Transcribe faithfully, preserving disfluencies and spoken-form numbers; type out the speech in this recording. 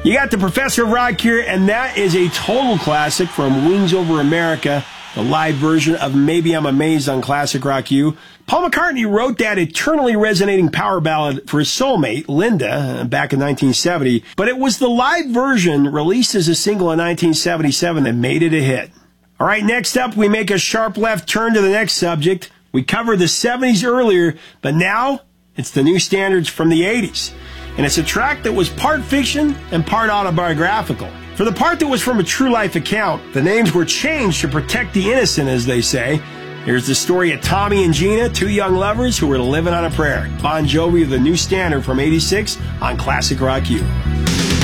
You got the Professor of Rock here, and that is a total classic from Wings Over America, the live version of Maybe I'm Amazed on Classic Rock U. Paul McCartney wrote that eternally resonating power ballad for his soulmate, Linda, back in nineteen seventy, but it was the live version released as a single in nineteen seventy-seven that made it a hit. All right, next up, we make a sharp left turn to the next subject. We covered the seventies earlier, but now it's the new standards from the eighties. And it's a track that was part fiction and part autobiographical. For the part that was from a true life account, the names were changed to protect the innocent, as they say. Here's the story of Tommy and Gina, two young lovers who were living on a prayer. Bon Jovi with the new standard from eighty-six on Classic Rock U.